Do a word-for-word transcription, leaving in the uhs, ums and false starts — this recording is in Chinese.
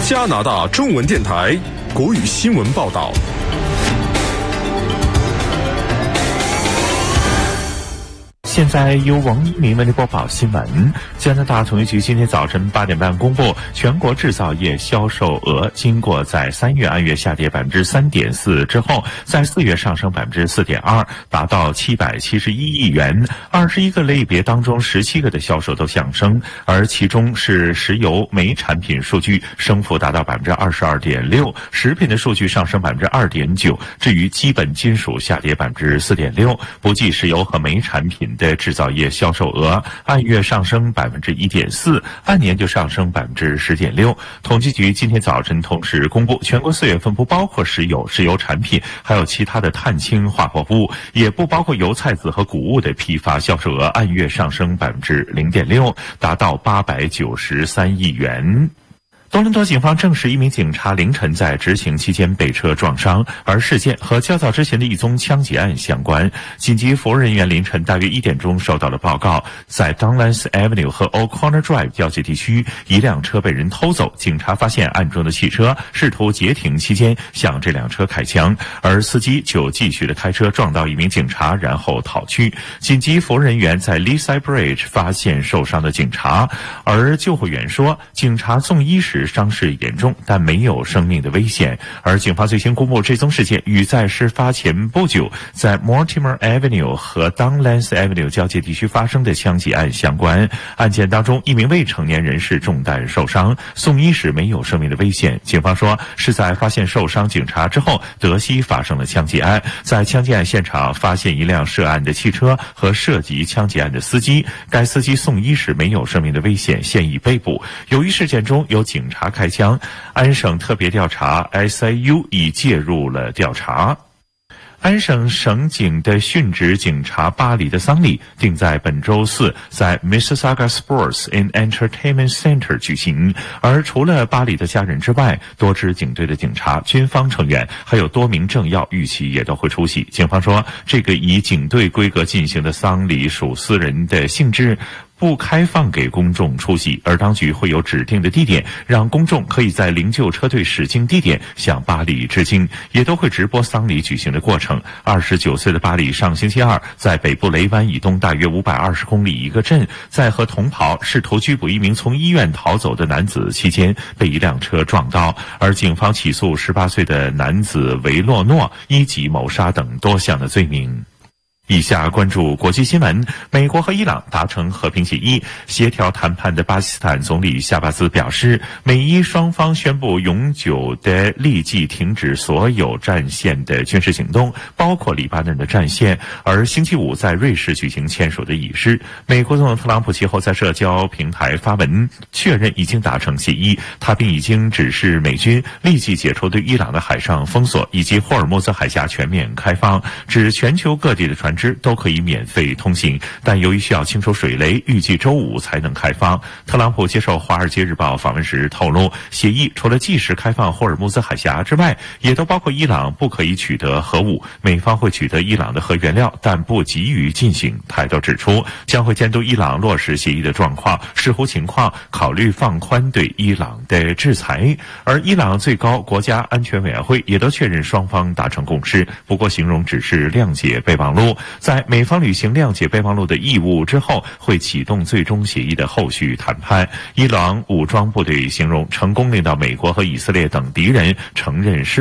加拿大中文电台国语新闻报道。 现在由王一鸣为您播报新闻。加拿大统计局今天早晨八点半公布，全国制造业销售额经过在三月按月下跌百分之三点四之后，在四月上升百分之四点二，达到七百七十一亿元。二十一个类别当中，十七个的销售都上升，而其中是石油、煤产品数据升幅达到百分之二十二点六，食品的数据上升百分之二点九。至于基本金属下跌百分之四点六，不计石油和煤产品的的制造业销售额按月上升百分之一点四，按年就上升百分之十点六。统计局今天早晨同时公布，全国四月份不包括石油、石油产品，还有其他的碳氢化合物，也不包括油菜籽和谷物的批发销售额按月上升百分之零点六，达到八百九十三亿元。多伦多警方证实，一名警察凌晨在执行期间被车撞伤，而事件和较早之前的一宗枪击案相关。紧急服务人员凌晨大约一点钟收到了报告，在 Dunlance Avenue 和 O'Connor Drive 交界地区，一辆车被人偷走。警察发现案中的汽车，试图截停期间向这辆车开枪，而司机就继续的开车撞到一名警察，然后逃去。紧急服务人员在 Leaside Bridge 发现受伤的警察，而救护员说，警察送医时伤势严重，但没有生命的危险。而警方最新公布，这宗事件与在事发前不久在 Mortimer Avenue 和 Dunlance Avenue 交界地区发生的枪击案相关。案件当中，一名未成年人士中弹受伤，送医时没有生命的危险。警方说，是在发现受伤警察之后，得悉发生了枪击案。在枪击案现场发现一辆涉案的汽车和涉及枪击案的司机，该司机送医时没有生命的危险，现已被捕。由于事件中有警察开枪，安省特别调查 S I U 已介入了调查。安省省警的殉职警察巴里的丧礼定在本周四在 Mississauga Sports and Entertainment Center 举行，而除了巴里的家人之外，多支警队的警察、军方成员还有多名政要预期也都会出席。警方说，这个以警队规格进行的丧礼属私人的性质，不开放给公众出席，而当局会有指定的地点，让公众可以在灵柩车队驶经地点向巴里致敬，也都会直播丧礼举行的过程。二十九岁的巴里上星期二在北部雷湾以东大约五百二十公里一个镇，在和同袍试图拘捕一名从医院逃走的男子期间被一辆车撞到，而警方起诉十八岁的男子维洛诺一级谋杀等多项的罪名。以下关注国际新闻。美国和伊朗达成和平协议，协调谈判的巴基斯坦总理夏巴兹表示，美伊双方宣布永久的立即停止所有战线的军事行动，包括黎巴嫩的战线，而星期五在瑞士举行签署的仪式。美国总统特朗普其后在社交平台发文确认已经达成协议，他并已经指示美军立即解除对伊朗的海上封锁，以及霍尔木兹海峡全面开放，指全球各地的船都可以免费通行，但由于需要清除水雷，预计周五才能开放。特朗普接受《华尔街日报》访问时透露，协议除了即时开放霍尔木兹海峡之外，也都包括伊朗不可以取得核武，美方会取得伊朗的核原料，但不急于进行。他都指出，将会监督伊朗落实协议的状况，视乎情况考虑放宽对伊朗的制裁。而伊朗最高国家安全委员会也都确认双方达成共识，不过形容只是谅解备忘录。在美方履行谅解备忘录的义务之后，会启动最终协议的后续谈判。伊朗武装部队形容成功令到美国和以色列等敌人承认失